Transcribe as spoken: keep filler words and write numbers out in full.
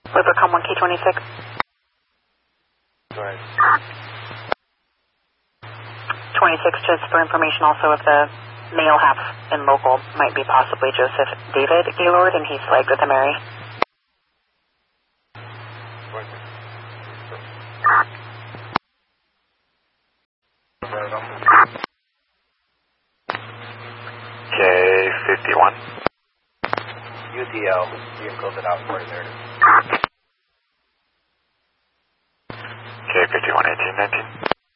Livercom one K twenty-six. Go ahead. twenty-six, just for information also, if the male half in local might be possibly Joseph David Gaylord, and he's flagged with a Mary. K fifty-one. U T L, vehicles at out forty there. K fifty-one, eighteen nineteen.